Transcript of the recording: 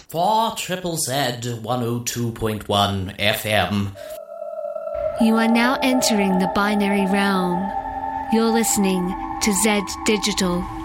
for Triple Z 102.1 FM. You are now entering the binary realm. You're listening to Z Digital.